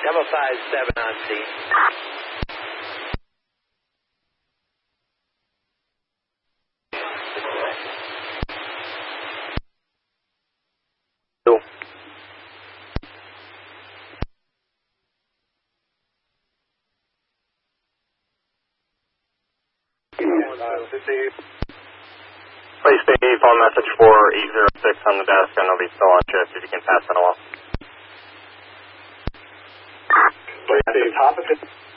Demo 57 on scene. Cool. Please Steve, phone message 4806 on the desk. I know he's still on shift. If you can pass that along. At the top of it.